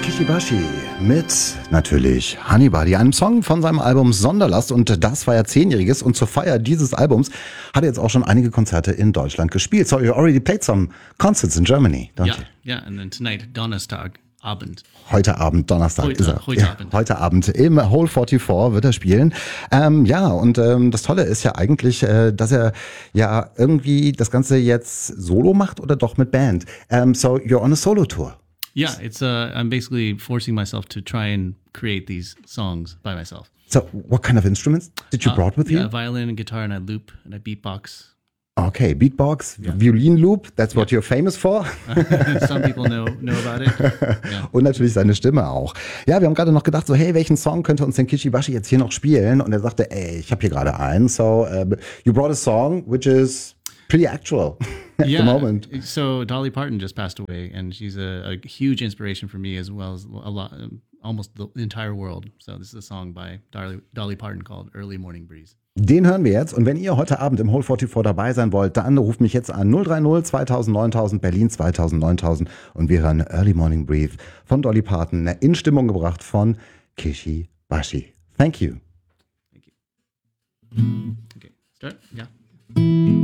Kishibashi mit natürlich Honey Buddy, einem Song von seinem Album Sonderlast, und das feiert 10-jähriges, und zur Feier dieses Albums hat er jetzt auch schon einige Konzerte in Deutschland gespielt. So you already played some concerts in Germany, don't you? Yeah, and then tonight, Donnerstag Abend. Heute Abend, Donnerstag ist er. Heute Abend. Heute Abend im Hole 44 wird er spielen. Das Tolle ist ja eigentlich, dass er ja irgendwie das Ganze jetzt solo macht oder doch mit Band. So you're on a solo tour. Yeah, it's I'm basically forcing myself to try and create these songs by myself. So what kind of instruments did you brought with you? Yeah, violin and guitar, and I loop and I beatbox. Okay, Beatbox, Violin Loop, that's what you're famous for. Some people know about it. Yeah. Und natürlich seine Stimme auch. Ja, wir haben gerade noch gedacht, so hey, welchen Song könnte uns denn Kishibashi jetzt hier noch spielen? Und er sagte, ey, ich habe hier gerade einen. So you brought a song which is pretty actual at the moment. So Dolly Parton just passed away, and she's a huge inspiration for me, as well as a lot, almost the entire world. So this is a song by Dolly Parton called Early Morning Breeze. Den hören wir jetzt, und wenn ihr heute Abend im Hole 44 dabei sein wollt, dann ruft mich jetzt an 030 2000 9000 Berlin 2000 9000 und wir hören Early Morning Breeze von Dolly Parton, in Stimmung gebracht von Kishibashi. Thank you. Thank you. Okay, start? Yeah.